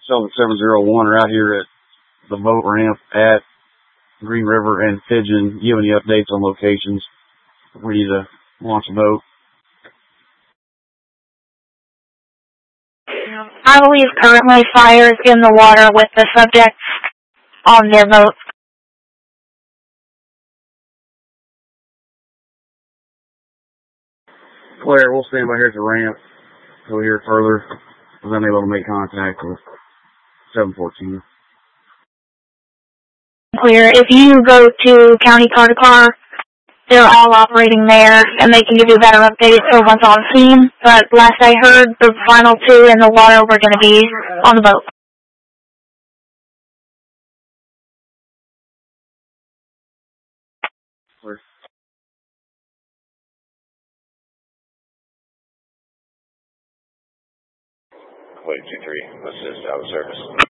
Celtic 701 are out here at the boat ramp at Green River and Pigeon. Do you have any updates on locations for you to launch a boat? I believe currently fire is in the water with the subjects on their boat. Claire, we'll stand by here at the ramp till we hear further. I was unable to make contact with 714. Clear. If you go to County Car, they're all operating there, and they can give you better updates for what's on scene. But last I heard, the final two in the water were going to be on the boat. Clear. Wait, 2-3, this is out of service.